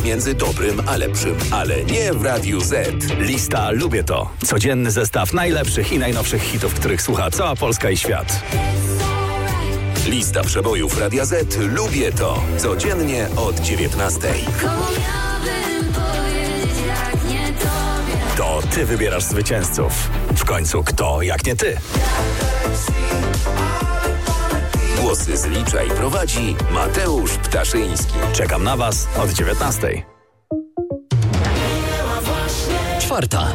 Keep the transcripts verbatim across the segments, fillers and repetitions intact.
między dobrym a lepszym, ale nie w Radiu Z. Lista Lubię To. Codzienny zestaw najlepszych i najnowszych hitów, których słucha cała Polska i świat. Lista przebojów Radia Z. Lubię To. Codziennie od dziewiętnastej. To ty wybierasz zwycięzców. W końcu kto jak nie ty? Głosy zlicza i prowadzi Mateusz Ptaszyński. Czekam na was od dziewiętnastej. Czwarta.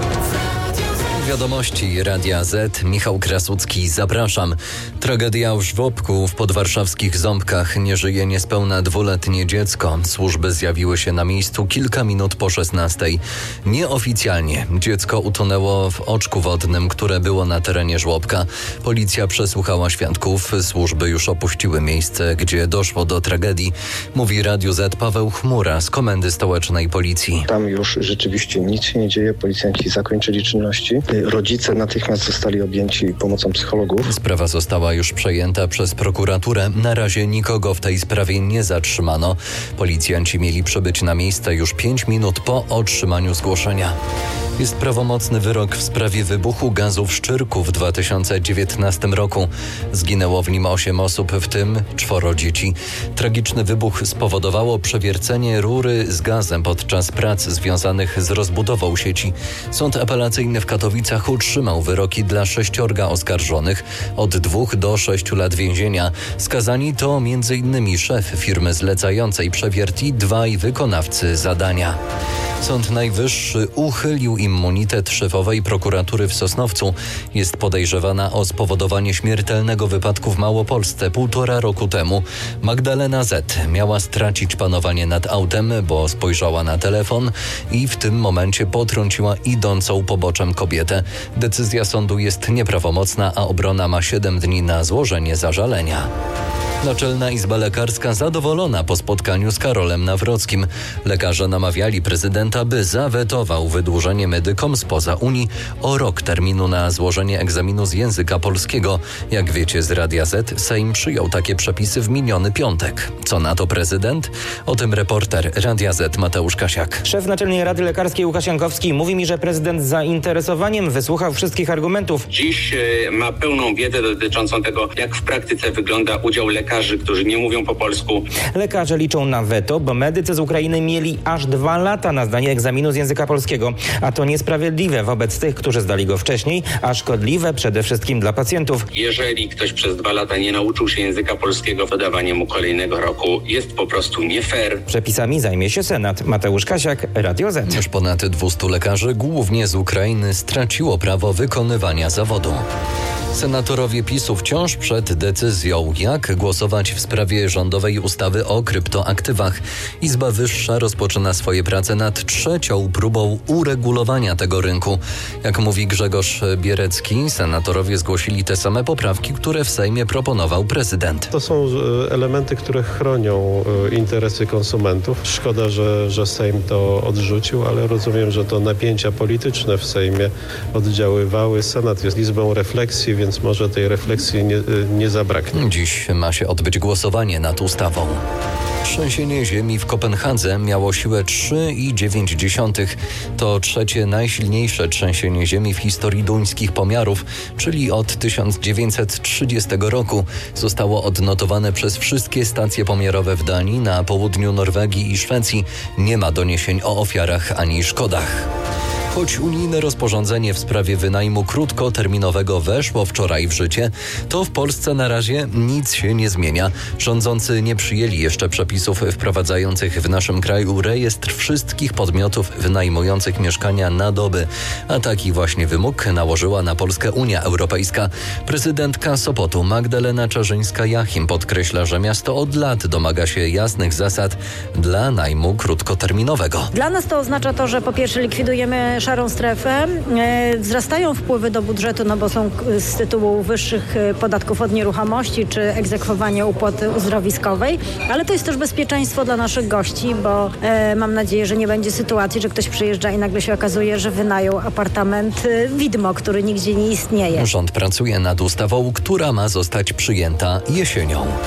Wiadomości Radia Z. Michał Krasucki, zapraszam. Tragedia w żłobku w podwarszawskich Ząbkach. Nie żyje niespełna dwuletnie dziecko. Służby zjawiły się na miejscu kilka minut po szesnastej. Nieoficjalnie dziecko utonęło w oczku wodnym, które było na terenie żłobka. Policja przesłuchała świadków. Służby już opuściły miejsce, gdzie doszło do tragedii. Mówi Radiu Z Paweł Chmura z Komendy Stołecznej Policji. Tam już rzeczywiście nic się nie dzieje. Policjanci zakończyli czynności. Rodzice natychmiast zostali objęci pomocą psychologów. Sprawa została już przejęta przez prokuraturę. Na razie nikogo w tej sprawie nie zatrzymano. Policjanci mieli przybyć na miejsce już pięć minut po otrzymaniu zgłoszenia. Jest prawomocny wyrok w sprawie wybuchu gazu w Szczyrku w dwa tysiące dziewiętnastym roku. Zginęło w nim osiem osób, w tym czworo dzieci. Tragiczny wybuch spowodowało przewiercenie rury z gazem podczas prac związanych z rozbudową sieci. Sąd apelacyjny w Katowicach utrzymał wyroki dla sześciorga oskarżonych od dwóch do sześciu lat więzienia. Skazani to między innymi szef firmy zlecającej przewiert i dwaj wykonawcy zadania. Sąd Najwyższy uchylił immunitet szefowej prokuratury w Sosnowcu. Jest podejrzewana o spowodowanie śmiertelnego wypadku w Małopolsce półtora roku temu. Magdalena Z. miała stracić panowanie nad autem, bo spojrzała na telefon i w tym momencie potrąciła idącą poboczem kobietę. Decyzja sądu jest nieprawomocna, a obrona ma siedem dni na złożenie zażalenia. Naczelna Izba Lekarska zadowolona po spotkaniu z Karolem Nawrockim. Lekarze namawiali prezydenta, by zawetował wydłużenie medykom spoza Unii o rok terminu na złożenie egzaminu z języka polskiego. Jak wiecie z Radia Z, Sejm przyjął takie przepisy w miniony piątek. Co na to prezydent? O tym reporter Radia Z Mateusz Kasiak. Szef Naczelnej Rady Lekarskiej Łukasz Jankowski mówi mi, że prezydent z zainteresowaniem wysłuchał wszystkich argumentów. Dziś y, ma pełną wiedzę dotyczącą tego, jak w praktyce wygląda udział lekarzy, którzy nie mówią po polsku. Lekarze liczą na weto, bo medycy z Ukrainy mieli aż dwa lata na zdanie egzaminu z języka polskiego. A to niesprawiedliwe wobec tych, którzy zdali go wcześniej, a szkodliwe przede wszystkim dla pacjentów. Jeżeli ktoś przez dwa lata nie nauczył się języka polskiego, to dawanie mu kolejnego roku jest po prostu nie fair. Przepisami zajmie się Senat. Mateusz Kasiak, Radio Z. Już ponad dwustu lekarzy, głównie z Ukrainy, straciło prawo wykonywania zawodu. Senatorowie PiSu wciąż przed decyzją, jak głosować w sprawie rządowej ustawy o kryptoaktywach. Izba Wyższa rozpoczyna swoje prace nad trzecią próbą uregulowania tego rynku. Jak mówi Grzegorz Bierecki, senatorowie zgłosili te same poprawki, które w Sejmie proponował prezydent. To są elementy, które chronią interesy konsumentów. Szkoda, że, że Sejm to odrzucił, ale rozumiem, że to napięcia polityczne w Sejmie oddziaływały. Senat jest izbą refleksji, więc więc może tej refleksji nie, nie zabraknie. Dziś ma się odbyć głosowanie nad ustawą. Trzęsienie ziemi w Kopenhadze miało siłę trzy i dziewięć dziesiątych. To trzecie najsilniejsze trzęsienie ziemi w historii duńskich pomiarów, czyli od tysiąc dziewięćset trzydziestego roku. Zostało odnotowane przez wszystkie stacje pomiarowe w Danii, na południu Norwegii i Szwecji. Nie ma doniesień o ofiarach ani szkodach. Choć unijne rozporządzenie w sprawie wynajmu krótkoterminowego weszło wczoraj w życie, to w Polsce na razie nic się nie zmienia. Rządzący nie przyjęli jeszcze przepisów wprowadzających w naszym kraju rejestr wszystkich podmiotów wynajmujących mieszkania na doby. A taki właśnie wymóg nałożyła na Polskę Unia Europejska. Prezydentka Sopotu Magdalena Czarzyńska-Jachim podkreśla, że miasto od lat domaga się jasnych zasad dla najmu krótkoterminowego. Dla nas to oznacza to, że po pierwsze likwidujemy szarą strefę, e, wzrastają wpływy do budżetu, no bo są z tytułu wyższych podatków od nieruchomości czy egzekwowania opłaty uzdrowiskowej, ale to jest też bezpieczeństwo dla naszych gości, bo e, mam nadzieję, że nie będzie sytuacji, że ktoś przyjeżdża i nagle się okazuje, że wynajął apartament e, widmo, który nigdzie nie istnieje. Rząd pracuje nad ustawą, która ma zostać przyjęta jesienią.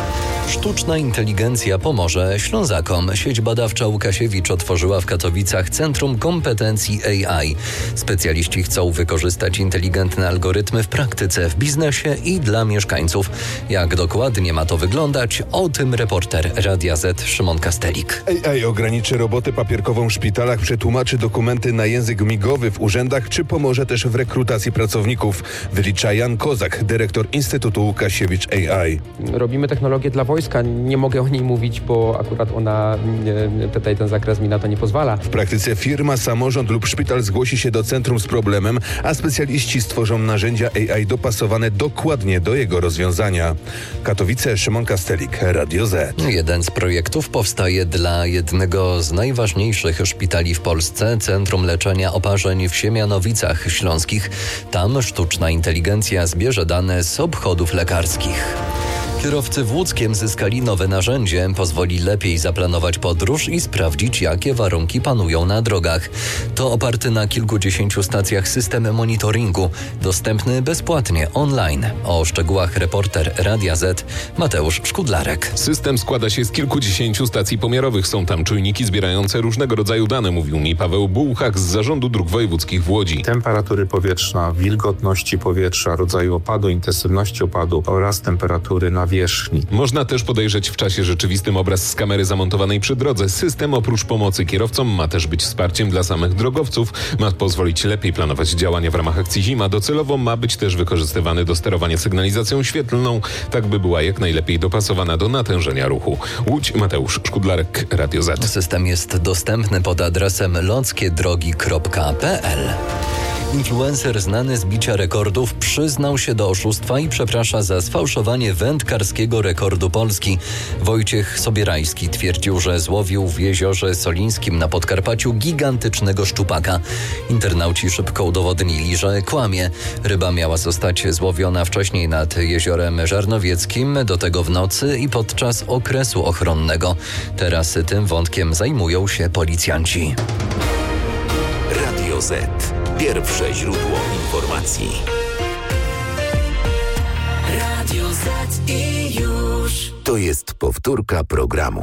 Sztuczna inteligencja pomoże Ślązakom. Sieć badawcza Łukasiewicz otworzyła w Katowicach Centrum Kompetencji A I. Specjaliści chcą wykorzystać inteligentne algorytmy w praktyce, w biznesie i dla mieszkańców. Jak dokładnie ma to wyglądać? O tym reporter Radia Z Szymon Kastelik. A I ograniczy robotę papierkową w szpitalach, przetłumaczy dokumenty na język migowy w urzędach, czy pomoże też w rekrutacji pracowników, wylicza Jan Kozak, dyrektor Instytutu Łukasiewicz A I. Robimy technologię dla wojska. Nie mogę o niej mówić, bo akurat ona, tutaj ten zakres mi na to nie pozwala. W praktyce firma, samorząd lub szpital zgłosi się do centrum z problemem, a specjaliści stworzą narzędzia A I dopasowane dokładnie do jego rozwiązania. Katowice, Szymon Kastelik, Radio Z. Jeden z projektów powstaje dla jednego z najważniejszych szpitali w Polsce, Centrum Leczenia Oparzeń w Siemianowicach Śląskich. Tam sztuczna inteligencja zbierze dane z obchodów lekarskich. Kierowcy w Łódzkiem zyskali nowe narzędzie. Pozwoli lepiej zaplanować podróż i sprawdzić, jakie warunki panują na drogach. To oparty na kilkudziesięciu stacjach system monitoringu, dostępny bezpłatnie online. O szczegółach reporter Radia Z Mateusz Szkudlarek. System składa się z kilkudziesięciu stacji pomiarowych. Są tam czujniki zbierające różnego rodzaju dane, mówił mi Paweł Bułchak z Zarządu Dróg Wojewódzkich w Łodzi. Temperatury powietrza, wilgotności powietrza, rodzaju opadu, intensywności opadu oraz temperatury na wierzchni. Można też podejrzeć w czasie rzeczywistym obraz z kamery zamontowanej przy drodze. System oprócz pomocy kierowcom ma też być wsparciem dla samych drogowców. Ma pozwolić lepiej planować działania w ramach akcji Zima. Docelowo ma być też wykorzystywany do sterowania sygnalizacją świetlną, tak by była jak najlepiej dopasowana do natężenia ruchu. Łódź, Mateusz Szkudlarek, Radio Z. System jest dostępny pod adresem lockiedrogi kropka p l. Influencer znany z bicia rekordów przyznał się do oszustwa i przeprasza za sfałszowanie wędkarskiego rekordu Polski. Wojciech Sobierajski twierdził, że złowił w jeziorze Solińskim na Podkarpaciu gigantycznego szczupaka. Internauci szybko udowodnili, że kłamie. Ryba miała zostać złowiona wcześniej nad jeziorem Żarnowieckim, do tego w nocy i podczas okresu ochronnego. Teraz tym wątkiem zajmują się policjanci. Radio Z. Pierwsze źródło informacji. Radio Z i już. To jest powtórka programu.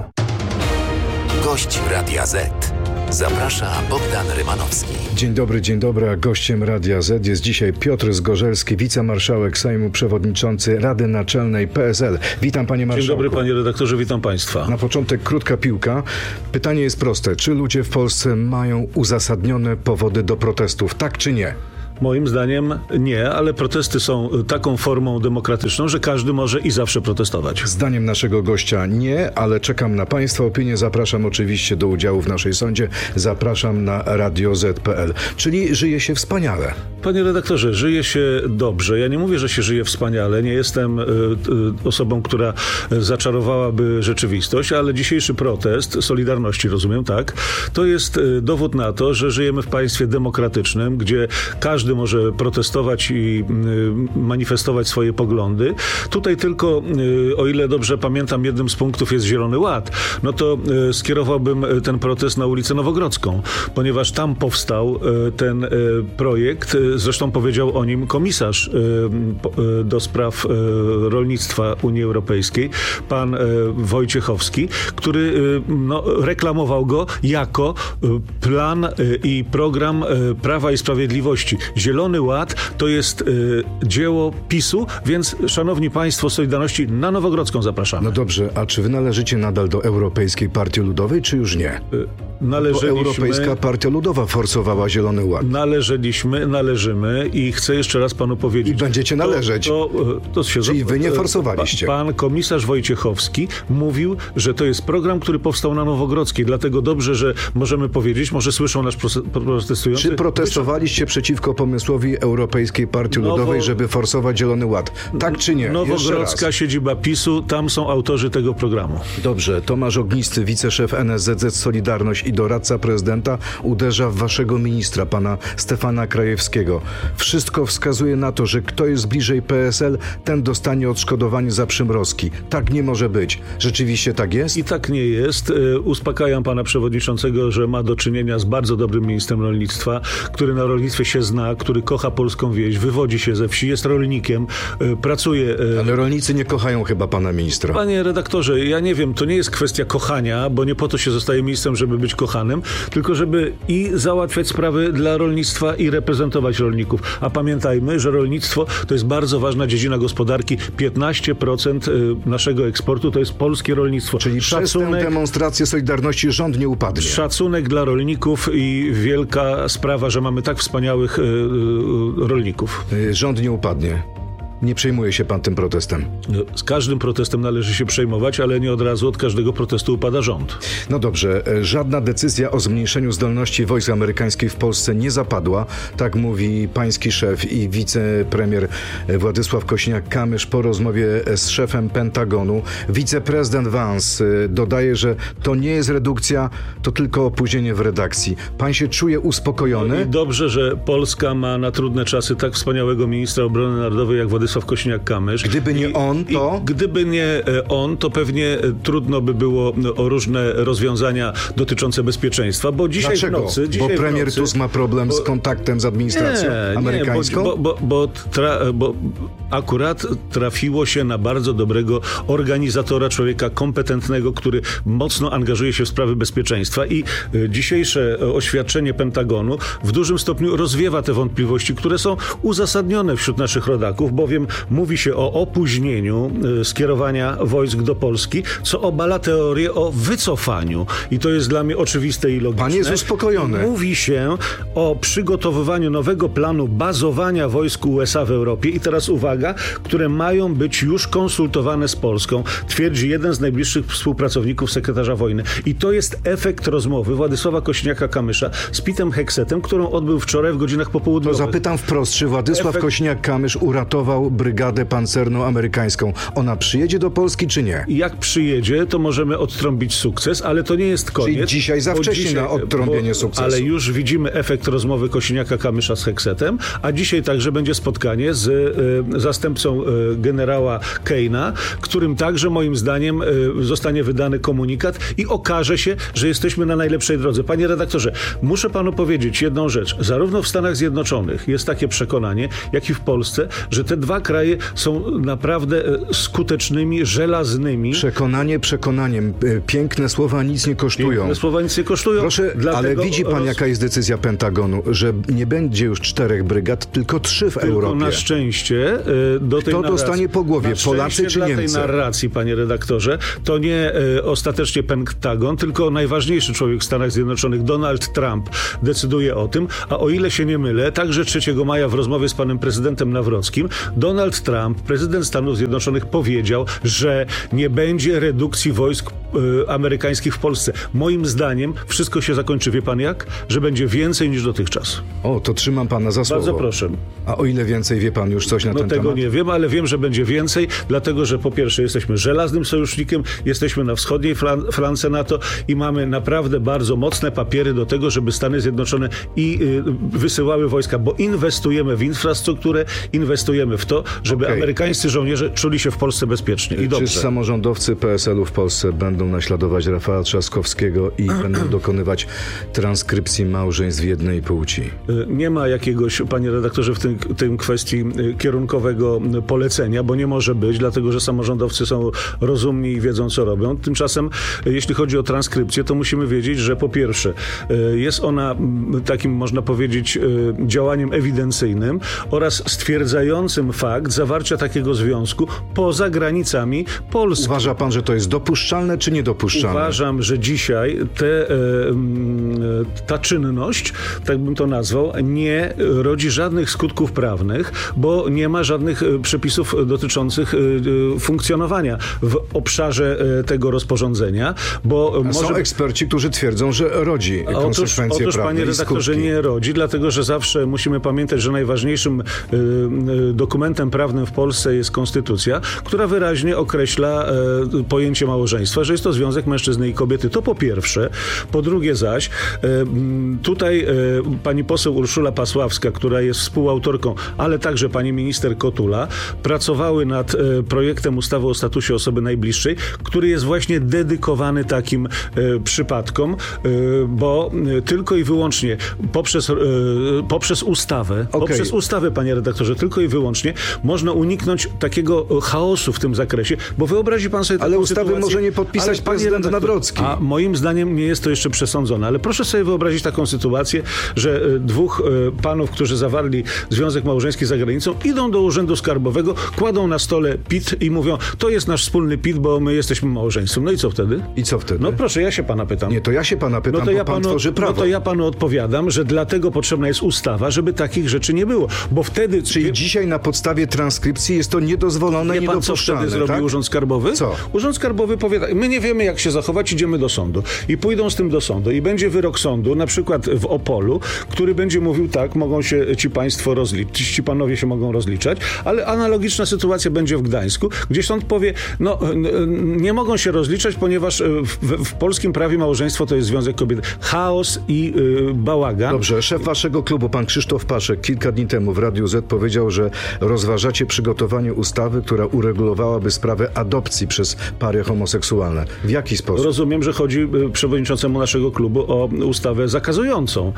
Gość Radia Z. Zaprasza Bogdan Rymanowski. Dzień dobry, dzień dobry. A gościem Radia Z jest dzisiaj Piotr Zgorzelski, wicemarszałek Sejmu, przewodniczący Rady Naczelnej P S L. Witam, panie marszałku. Dzień dobry, panie redaktorze, witam państwa. Na początek krótka piłka. Pytanie jest proste. Czy ludzie w Polsce mają uzasadnione powody do protestów, tak czy nie? Moim zdaniem nie, ale protesty są taką formą demokratyczną, że każdy może i zawsze protestować. Zdaniem naszego gościa nie, ale czekam na państwa opinię. Zapraszam oczywiście do udziału w naszej sądzie. Zapraszam na radio z kropka p l. Czyli żyje się wspaniale. Panie redaktorze, żyje się dobrze. Ja nie mówię, że się żyje wspaniale. Nie jestem y, y, osobą, która zaczarowałaby rzeczywistość, ale dzisiejszy protest Solidarności, rozumiem, tak? To jest y, dowód na to, że żyjemy w państwie demokratycznym, gdzie każdy Każdy może protestować i y, manifestować swoje poglądy. Tutaj tylko, y, o ile dobrze pamiętam, jednym z punktów jest Zielony Ład. No to y, skierowałbym ten protest na ulicę Nowogrodzką, ponieważ tam powstał y, ten y, projekt. Y, zresztą powiedział o nim komisarz y, y, do spraw y, rolnictwa Unii Europejskiej, pan y, Wojciechowski, który y, no, reklamował go jako y, plan y, i program y, Prawa i Sprawiedliwości. Zielony Ład to jest y, dzieło PiSu, więc szanowni państwo Solidarności, na Nowogrodzką zapraszamy. No dobrze, a czy wy należycie nadal do Europejskiej Partii Ludowej, czy już nie? Y, należeliśmy, Bo Europejska Partia Ludowa forsowała Zielony Ład. Należeliśmy, należymy i chcę jeszcze raz panu powiedzieć. I będziecie należeć. To, to, to się Czyli wy nie forsowaliście. Pan komisarz Wojciechowski mówił, że to jest program, który powstał na Nowogrodzkiej, dlatego dobrze, że możemy powiedzieć, może słyszą nas protestujący. Czy protestowaliście przeciwko pomysłowi Europejskiej Partii Nowo... Ludowej, żeby forsować Zielony Ład? Tak czy nie? Nowogrodzka siedziba PiSu, tam są autorzy tego programu. Dobrze, Tomasz Ognisty, wiceszef N S Z Z Solidarność i doradca prezydenta uderza w waszego ministra, pana Stefana Krajewskiego. Wszystko wskazuje na to, że kto jest bliżej P S L, ten dostanie odszkodowanie za przymrozki. Tak nie może być. Rzeczywiście tak jest? I tak nie jest. Uspokajam pana przewodniczącego, że ma do czynienia z bardzo dobrym ministrem rolnictwa, który na rolnictwie się zna, który kocha polską wieś, wywodzi się ze wsi, jest rolnikiem, y, pracuje... Y... Ale rolnicy nie kochają chyba pana ministra. Panie redaktorze, ja nie wiem, to nie jest kwestia kochania, bo nie po to się zostaje ministrem, żeby być kochanym, tylko żeby i załatwiać sprawy dla rolnictwa i reprezentować rolników. A pamiętajmy, że rolnictwo to jest bardzo ważna dziedzina gospodarki. piętnaście procent naszego eksportu to jest polskie rolnictwo. Czyli przez tę demonstrację Solidarności rząd nie upadnie. Szacunek dla rolników i wielka sprawa, że mamy tak wspaniałych y, y, rolników. Rząd nie upadnie. Nie przejmuje się pan tym protestem? Z każdym protestem należy się przejmować, ale nie od razu od każdego protestu upada rząd. No dobrze, żadna decyzja o zmniejszeniu zdolności wojsk amerykańskich w Polsce nie zapadła. Tak mówi pański szef i wicepremier Władysław Kosiniak-Kamysz po rozmowie z szefem Pentagonu. Wiceprezydent Vance dodaje, że to nie jest redukcja, to tylko opóźnienie w redakcji. Pan się czuje uspokojony? No i dobrze, że Polska ma na trudne czasy tak wspaniałego ministra obrony narodowej jak Władysław Kosiniak-Kamysz. Gdyby nie on, to? Gdyby nie on, to pewnie trudno by było o różne rozwiązania dotyczące bezpieczeństwa, bo dzisiaj Dlaczego? w nocy... Dzisiaj bo premier w nocy, Tusk ma problem bo, z kontaktem z administracją nie, amerykańską? Nie, bo, bo, bo, tra, bo akurat trafiło się na bardzo dobrego organizatora, człowieka kompetentnego, który mocno angażuje się w sprawy bezpieczeństwa i dzisiejsze oświadczenie Pentagonu w dużym stopniu rozwiewa te wątpliwości, które są uzasadnione wśród naszych rodaków, bowiem mówi się o opóźnieniu y, skierowania wojsk do Polski, co obala teorię o wycofaniu. I to jest dla mnie oczywiste i logiczne. Pan jest uspokojony. Mówi się o przygotowywaniu nowego planu bazowania wojsk U S A w Europie i teraz uwaga, które mają być już konsultowane z Polską, twierdzi jeden z najbliższych współpracowników sekretarza wojny. I to jest efekt rozmowy Władysława Kosiniaka-Kamysza z Pitem Heksetem, którą odbył wczoraj w godzinach popołudniowych. To zapytam wprost, czy Władysław efekt... Kosiniak-Kamysz uratował brygadę pancerną amerykańską. Ona przyjedzie do Polski, czy nie? Jak przyjedzie, to możemy odtrąbić sukces, ale to nie jest koniec. Czyli dzisiaj za wcześnie dzisiaj, na odtrąbienie bo, sukcesu. Ale już widzimy efekt rozmowy Kosiniaka-Kamysza z Heksetem, a dzisiaj także będzie spotkanie z y, zastępcą y, generała Keina, którym także moim zdaniem y, zostanie wydany komunikat i okaże się, że jesteśmy na najlepszej drodze. Panie redaktorze, muszę panu powiedzieć jedną rzecz. Zarówno w Stanach Zjednoczonych jest takie przekonanie, jak i w Polsce, że te dwa kraje są naprawdę skutecznymi, żelaznymi. Przekonanie przekonaniem. Piękne słowa nic nie kosztują. Piękne słowa nic nie kosztują. Proszę, ale widzi pan, roz... jaka jest decyzja Pentagonu, że nie będzie już czterech brygad, tylko trzy w tylko Europie. Na szczęście do tej Kto narracji, dostanie po głowie? Polacy czy dla Niemcy? Tej narracji, panie redaktorze, to nie e, ostatecznie Pentagon, tylko najważniejszy człowiek w Stanach Zjednoczonych, Donald Trump, decyduje o tym, a o ile się nie mylę, także trzeciego maja w rozmowie z panem prezydentem Nawrockim, Donald Trump, prezydent Stanów Zjednoczonych, powiedział, że nie będzie redukcji wojsk y, amerykańskich w Polsce. Moim zdaniem wszystko się zakończy, wie pan jak? Że będzie więcej niż dotychczas. O, to trzymam pana za słowo. Bardzo proszę. A o ile więcej wie pan już coś na no ten tego temat? nie wiem, ale wiem, że będzie więcej, dlatego, że po pierwsze jesteśmy żelaznym sojusznikiem, jesteśmy na wschodniej flan- flance NATO i mamy naprawdę bardzo mocne papiery do tego, żeby Stany Zjednoczone i y, wysyłały wojska, bo inwestujemy w infrastrukturę, inwestujemy w to, żeby okay. amerykańscy żołnierze czuli się w Polsce bezpiecznie. I dobrze. Czy samorządowcy P S L u w Polsce będą naśladować Rafała Trzaskowskiego i będą dokonywać transkrypcji małżeństw jednej płci? Nie ma jakiegoś, panie redaktorze, w tym, tym kwestii kierunkowego polecenia, bo nie może być, dlatego że samorządowcy są rozumni i wiedzą, co robią. Tymczasem, jeśli chodzi o transkrypcję, to musimy wiedzieć, że po pierwsze jest ona takim, można powiedzieć, działaniem ewidencyjnym oraz stwierdzającym fakt zawarcia takiego związku poza granicami Polski. Uważa pan, że to jest dopuszczalne czy niedopuszczalne? Uważam, że dzisiaj te, e, ta czynność, tak bym to nazwał, nie rodzi żadnych skutków prawnych, bo nie ma żadnych przepisów dotyczących e, funkcjonowania w obszarze e, tego rozporządzenia, bo może... Są eksperci, którzy twierdzą, że rodzi konsekwencje otóż, otóż, prawne panie redaktorze, nie rodzi, dlatego, że zawsze musimy pamiętać, że najważniejszym e, dokumentem prawnym w Polsce jest konstytucja, która wyraźnie określa e, pojęcie małżeństwa, że jest to związek mężczyzny i kobiety. To po pierwsze. Po drugie zaś, tutaj pani poseł Urszula Pasławska, która jest współautorką, ale także pani minister Kotula, pracowały nad projektem ustawy o statusie osoby najbliższej, który jest właśnie dedykowany takim przypadkom, bo tylko i wyłącznie poprzez, poprzez ustawę, okay. poprzez ustawę, panie redaktorze, tylko i wyłącznie można uniknąć takiego chaosu w tym zakresie, bo wyobrazi pan sobie... Ale ustawy sytuację, może nie podpisać prezydent Nawrocki. A moim zdaniem nie jest to jeszcze przesądzone, ale proszę sobie wyobrazić taką sytuację, że dwóch panów, którzy zawarli związek małżeński za granicą, idą do urzędu skarbowego, kładą na stole P I T i mówią, to jest nasz wspólny P I T, bo my jesteśmy małżeństwem. No i co wtedy? I co wtedy? No proszę, ja się pana pytam. Nie, to ja się pana pytam, no to bo ja pan panu, tworzy prawo. No to ja panu odpowiadam, że dlatego potrzebna jest ustawa, żeby takich rzeczy nie było, bo wtedy... Czyli dzisiaj na podstawie transkrypcji jest to niedozwolone, nie niedopuszczalne, pan co wtedy tak? zrobi Urząd Skarbowy? Co? Urząd Skarbowy powie tak, my nie wiemy jak się zachować, idziemy do sądu. I pójdą z tym do sądu i będzie wyrok sądu, na przykład w Opolu, który będzie mówił tak, mogą się ci państwo rozliczyć, ci panowie się mogą rozliczać, ale analogiczna sytuacja będzie w Gdańsku, gdzie sąd powie, no nie mogą się rozliczać, ponieważ w, w polskim prawie małżeństwo to jest związek kobiet. Chaos i yy, bałagan. Dobrze, szef waszego klubu, pan Krzysztof Paszek, kilka dni temu w Radiu Z powiedział, że rozważacie przygotowanie ustawy, która uregulowałaby sprawę adopcji przez pary homoseksualne. W jaki sposób? Rozumiem, że chodzi przewodniczącemu naszego klubu o ustawę zakazującą.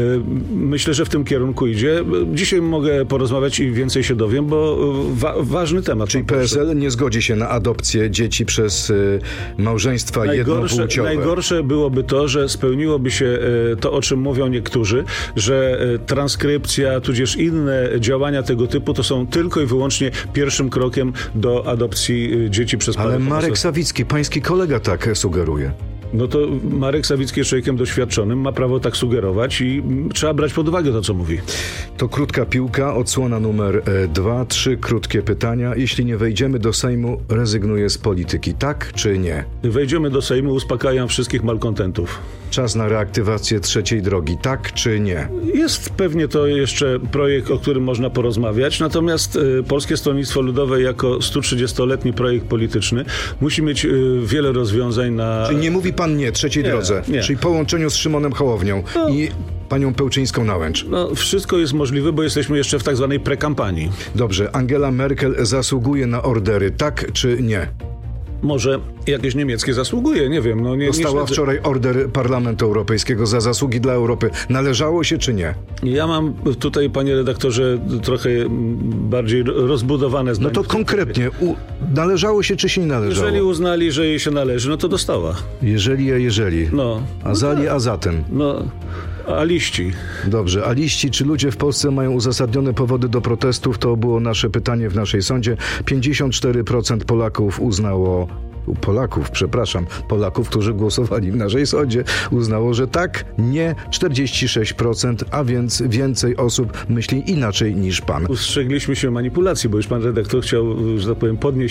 Myślę, że w tym kierunku idzie. Dzisiaj mogę porozmawiać i więcej się dowiem, bo wa- ważny temat. Czyli P S L nie zgodzi się na adopcję dzieci przez y, małżeństwa najgorsze, jednopłciowe. Najgorsze byłoby to, że spełniłoby się y, to, o czym mówią niektórzy, że y, transkrypcja, tudzież inne działania tego typu to są tylko i wyłącznie pierwszym krokiem do adopcji y, dzieci przez pary. Ale Marek Sawicki, pański kolega tak sugeruje. No to Marek Sawicki jest człowiekiem doświadczonym, ma prawo tak sugerować i m, trzeba brać pod uwagę to, co mówi. To krótka piłka, odsłona numer e, dwa, trzy krótkie pytania. Jeśli nie wejdziemy do Sejmu, rezygnuję z polityki, tak czy nie? Wejdziemy do Sejmu, uspokajam wszystkich malkontentów. Czas na reaktywację trzeciej drogi, tak czy nie? Jest pewnie to jeszcze projekt, o którym można porozmawiać, natomiast y, Polskie Stronnictwo Ludowe jako sto trzydziestoletni projekt polityczny musi mieć y, wiele rozwiązań na... Czyli nie mówi pan nie trzeciej nie, drodze, nie. Czyli połączeniu z Szymonem Hołownią no. i panią Pełczyńską-Nałęcz. No, wszystko jest możliwe, bo jesteśmy jeszcze w tak zwanej prekampanii. Dobrze, Angela Merkel zasługuje na ordery, tak czy nie? Może jakieś niemieckie zasługuje, nie wiem. No nie, Dostała nie wczoraj order Parlamentu Europejskiego za zasługi dla Europy. Należało się czy nie? Ja mam tutaj, panie redaktorze, trochę bardziej rozbudowane zdanie. No to konkretnie, u, należało się czy się nie należało? Jeżeli uznali, że jej się należy, no to dostała. Jeżeli, a jeżeli. No. A zali, a zatem. No. A liści. Dobrze, a liści, czy ludzie w Polsce mają uzasadnione powody do protestów? To było nasze pytanie w naszej sądzie. pięćdziesiąt cztery procent Polaków uznało, Polaków, przepraszam, Polaków, którzy głosowali w naszej sądzie, uznało, że tak, nie, czterdzieści sześć procent, a więc więcej osób myśli inaczej niż pan. Ustrzegliśmy się manipulacji, bo już pan redaktor chciał, że tak powiem, podnieść